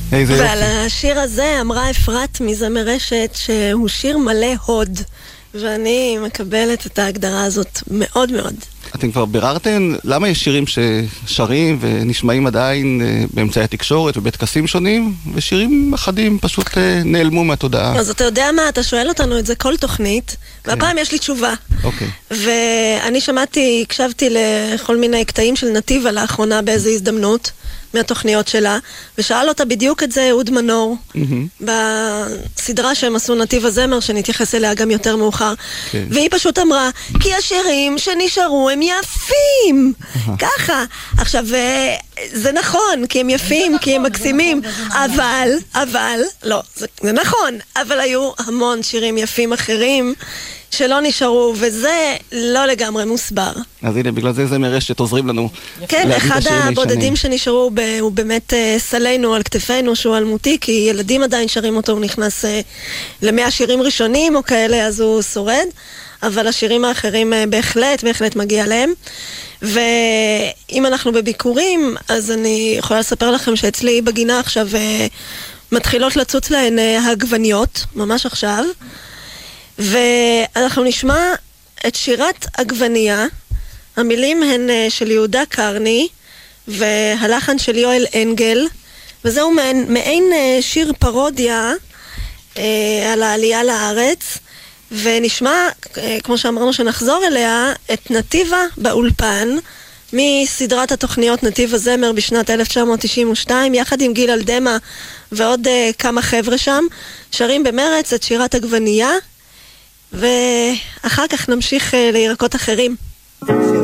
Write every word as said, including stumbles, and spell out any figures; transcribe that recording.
ועל השיר הזה אמרה אפרת מזמר רשת שהוא שיר מלא הוד, ואני מקבלת את ההגדרה הזאת מאוד מאוד. אתם כבר ביררתם למה יש שירים ששרים ונשמעים עדיין באמצעי התקשורת ובטקסים שונים, ושירים אחדים פשוט נעלמו מהתודעה? אז אתה יודע מה, אתה שואל אותנו את זה כל תוכנית, והפעם יש לי תשובה. אוקיי. ואני שמעתי, הקשבתי לכל מיני קטעים של נתיבה לאחרונה באיזו הזדמנות מהתוכניות שלה, ושאל אותה בדיוק את זה אהוד מנור, בסדרה שהם עשו נתיב הזמר, שנתייחס אליה גם יותר מאוחר. והיא פשוט אמרה, כי השירים שנשארו הם יפים! ככה. עכשיו, זה נכון, כי הם יפים, כי הם מקסימים, אבל, אבל, לא, זה נכון, אבל היו המון שירים יפים אחרים, שלא נשארו, וזה לא לגמרי מוסבר. אז הנה, בגלל זה זה מרשת עוזרים לנו. כן, אחד הבודדים שנשארו הוא באמת סלינו על כתפינו, שהוא אלמותי, כי ילדים עדיין שרים אותו, הוא נכנס למאה שירים ראשונים או כאלה, אז הוא שורד, אבל השירים האחרים בהחלט, בהחלט מגיע להם. ואם אנחנו בביקורים, אז אני יכולה לספר לכם שאצלי בגינה עכשיו מתחילות לצוץ להן הגווניות, ממש עכשיו, ואנחנו נשמע את שירת עגבנייה. המילים הן של יהודה קרני והלחן של יואל אנגל, וזהו מעין, מעין שיר פרודיה אה, על העלייה לארץ. ונשמע, אה, כמו שאמרנו שנחזור אליה, את נתיבה באולפן מסדרת התוכניות נתיב הזמר בשנת אלף תשע מאות תשעים ושתיים, יחד עם גיל אלדמה ועוד אה, כמה חבר'ה שם, שרים במרץ את שירת עגבנייה, ואחר כך נמשיך לירקות אחרים.